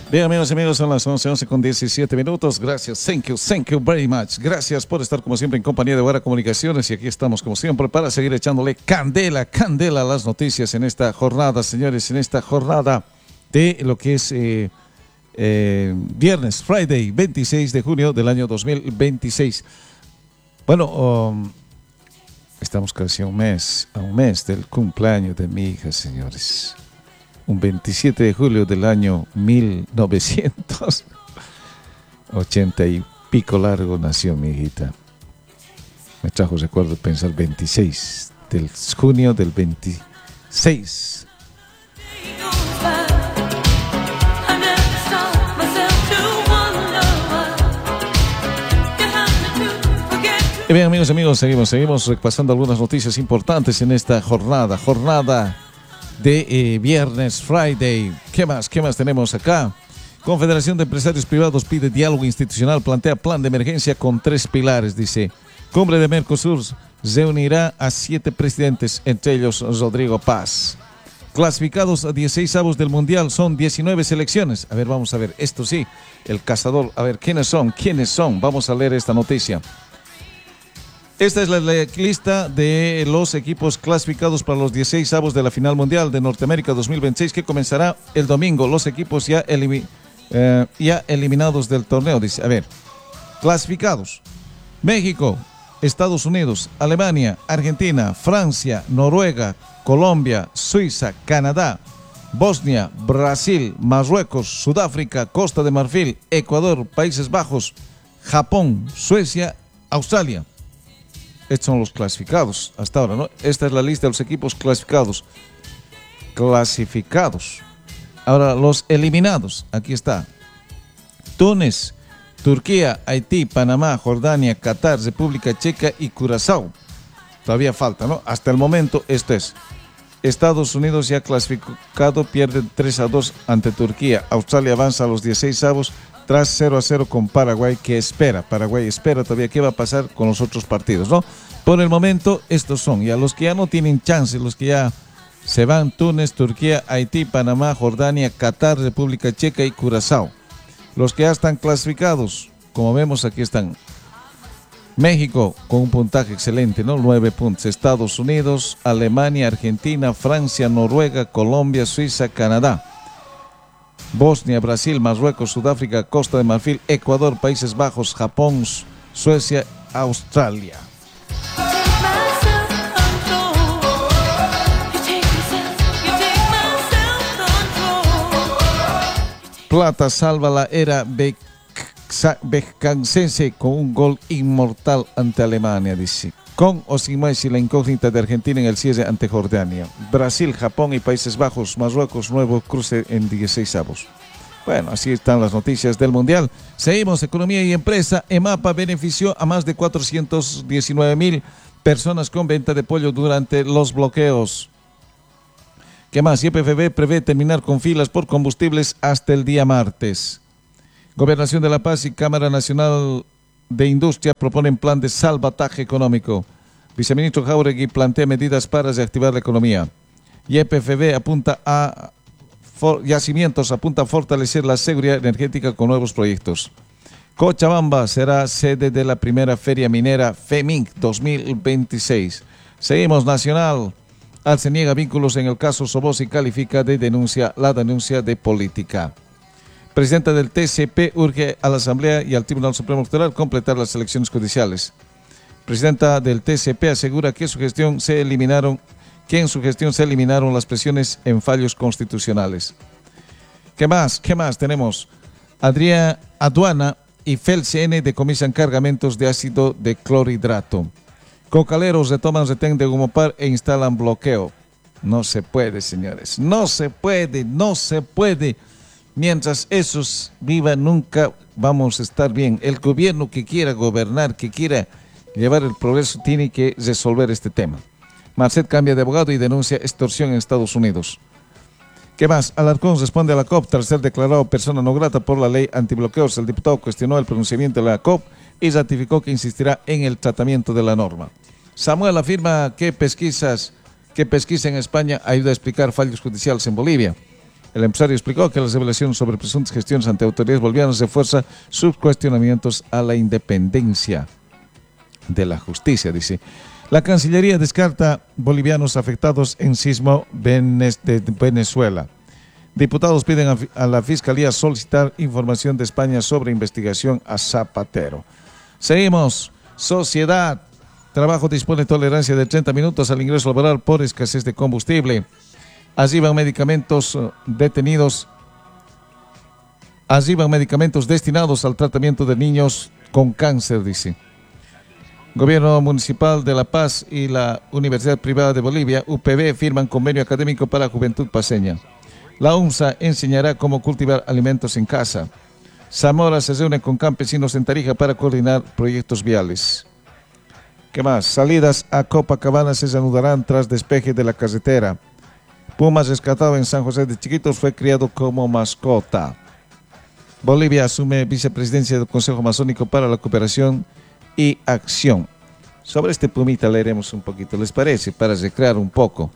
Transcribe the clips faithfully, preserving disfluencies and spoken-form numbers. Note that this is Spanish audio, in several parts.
Bien, amigos y amigos, son las once, once con diecisiete minutos. Gracias, thank you, thank you very much. Gracias por estar como siempre en compañía de Guara Comunicaciones y aquí estamos como siempre para seguir echándole candela, candela a las noticias en esta jornada, señores, en esta jornada de lo que es eh, eh, viernes, Friday, veintiséis de junio del año dos mil veintiséis. Bueno, um, estamos casi a un mes, a un mes del cumpleaños de mi hija, señores. Un veintisiete de julio del año mil novecientos ochenta y pico largo nació mi hijita. Me trajo recuerdo pensar veintiséis del junio del veintiséis. Y bien, amigos y amigos, seguimos, seguimos repasando algunas noticias importantes en esta jornada, jornada de eh, viernes, Friday. ¿Qué más? ¿Qué más tenemos acá? Confederación de Empresarios Privados pide diálogo institucional, plantea plan de emergencia con tres pilares, dice. Cumbre de Mercosur reunirá a siete presidentes, entre ellos Rodrigo Paz. Clasificados a dieciseisavos del Mundial, son diecinueve selecciones. A ver, vamos a ver, esto sí, el cazador, a ver, ¿quiénes son? ¿Quiénes son? Vamos a leer esta noticia. Esta es la lista de los equipos clasificados para los dieciseisavos de la final mundial de Norteamérica dos mil veintiséis que comenzará el domingo. Los equipos ya, elimi eh, ya eliminados del torneo. Dice, a ver, clasificados: México, Estados Unidos, Alemania, Argentina, Francia, Noruega, Colombia, Suiza, Canadá, Bosnia, Brasil, Marruecos, Sudáfrica, Costa de Marfil, Ecuador, Países Bajos, Japón, Suecia, Australia. Estos son los clasificados hasta ahora, ¿no? Esta es la lista de los equipos clasificados. Clasificados. Ahora, los eliminados. Aquí está. Túnez, Turquía, Haití, Panamá, Jordania, Qatar, República Checa y Curazao. Todavía falta, ¿no? Hasta el momento, esto es. Estados Unidos ya clasificado, pierde tres a dos ante Turquía. Australia avanza a los dieciseisavos tras cero a cero con Paraguay, que espera. Paraguay espera todavía qué va a pasar con los otros partidos, ¿no? Por el momento, estos son. Y a los que ya no tienen chance, los que ya se van: Túnez, Turquía, Haití, Panamá, Jordania, Qatar, República Checa y Curazao. Los que ya están clasificados, como vemos, aquí están. México con un puntaje excelente, ¿no? nueve puntos. Estados Unidos, Alemania, Argentina, Francia, Noruega, Colombia, Suiza, Canadá. Bosnia, Brasil, Marruecos, Sudáfrica, Costa de Marfil, Ecuador, Países Bajos, Japón, Suecia, Australia. Plata salva la era beccancense con un gol inmortal ante Alemania, dice. Con o sin Messi, la incógnita de Argentina en el cierre ante Jordania. Brasil, Japón y Países Bajos, Marruecos, nuevo cruce en dieciseisavos. Bueno, así están las noticias del Mundial. Seguimos, economía y empresa. EMAPA benefició a más de cuatrocientos diecinueve mil personas con venta de pollo durante los bloqueos. ¿Qué más? Y E P F B prevé terminar con filas por combustibles hasta el día martes. Gobernación de La Paz y Cámara Nacional de Industria proponen plan de salvataje económico. Viceministro Jáuregui plantea medidas para reactivar la economía. Y E P F B apunta a for, yacimientos, apunta a fortalecer la seguridad energética con nuevos proyectos. Cochabamba será sede de la primera feria minera FEMINC dos mil veintiséis. Seguimos, nacional. Alce niega vínculos en el caso Sobosa y califica de denuncia la denuncia de política. Presidenta del T C P urge a la Asamblea y al Tribunal Supremo Electoral completar las elecciones judiciales. Presidenta del T C P asegura que, su gestión se eliminaron, que en su gestión se eliminaron las presiones en fallos constitucionales. ¿Qué más? ¿Qué más tenemos? Adrián Aduana y FELCN decomisan cargamentos de ácido de clorhidrato. Cocaleros retoman retén de Gumopar e instalan bloqueo. No se puede, señores. No se puede, no se puede. Mientras esos vivan, nunca vamos a estar bien. El gobierno que quiera gobernar, que quiera llevar el progreso, tiene que resolver este tema. Marcet cambia de abogado y denuncia extorsión en Estados Unidos. ¿Qué más? Alarcón responde a la C O P tras ser declarado persona no grata por la ley antibloqueos. El diputado cuestionó el pronunciamiento de la C O P y ratificó que insistirá en el tratamiento de la norma. Samuel afirma que pesquisas, que pesquisa en España ayuda a explicar fallos judiciales en Bolivia. El empresario explicó que las revelaciones sobre presuntas gestiones ante autoridades bolivianas refuerza sus cuestionamientos a la independencia de la justicia, dice. La Cancillería descarta bolivianos afectados en sismo de Venezuela. Diputados piden a, a la Fiscalía solicitar información de España sobre investigación a Zapatero. Seguimos. Sociedad. Trabajo dispone tolerancia de treinta minutos al ingreso laboral por escasez de combustible. Arriban medicamentos detenidos. Arriban medicamentos destinados al tratamiento de niños con cáncer, dice. Gobierno Municipal de La Paz y la Universidad Privada de Bolivia, U P B, firman convenio académico para la juventud paceña. La UNSA enseñará cómo cultivar alimentos en casa. Zamora se reúne con campesinos en Tarija para coordinar proyectos viales. ¿Qué más? Salidas a Copacabana se reanudarán tras despeje de la carretera. Puma rescatado en San José de Chiquitos fue criado como mascota. Bolivia asume vicepresidencia del Consejo Masónico para la Cooperación y Acción. Sobre este pumita leeremos un poquito, ¿les parece? Para recrear un poco.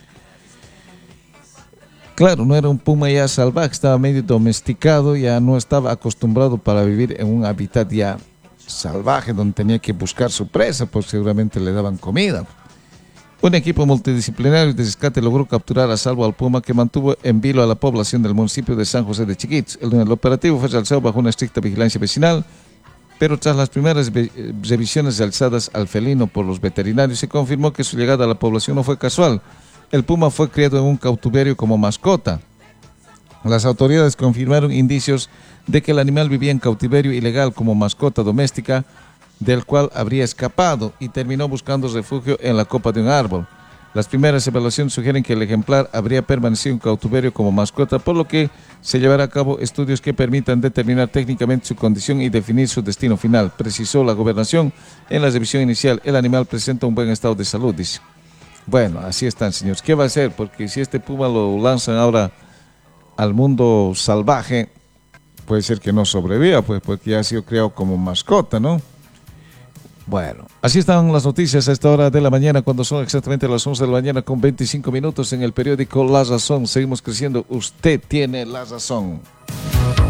Claro, no era un puma ya salvaje, estaba medio domesticado, ya no estaba acostumbrado para vivir en un hábitat ya salvaje donde tenía que buscar su presa, pues seguramente le daban comida. Un equipo multidisciplinario de rescate logró capturar a salvo al puma, que mantuvo en vilo a la población del municipio de San José de Chiquitos. El, el operativo fue realizado bajo una estricta vigilancia vecinal, pero tras las primeras revisiones realizadas al felino por los veterinarios, se confirmó que su llegada a la población no fue casual. El puma fue criado en un cautiverio como mascota. Las autoridades confirmaron indicios de que el animal vivía en cautiverio ilegal como mascota doméstica, del cual habría escapado y terminó buscando refugio en la copa de un árbol. Las primeras evaluaciones sugieren que el ejemplar habría permanecido en cautiverio como mascota, por lo que se llevará a cabo estudios que permitan determinar técnicamente su condición y definir su destino final, precisó la gobernación. En la revisión inicial, el animal presenta un buen estado de salud, dice. Bueno, así están, señores. ¿Qué va a hacer? Porque si este puma lo lanzan ahora al mundo salvaje, puede ser que no sobreviva, pues, porque ya ha sido creado como mascota, ¿no? Bueno, así están las noticias a esta hora de la mañana, cuando son exactamente las once de la mañana con veinticinco minutos en el periódico La Razón. Seguimos creciendo. Usted tiene la razón.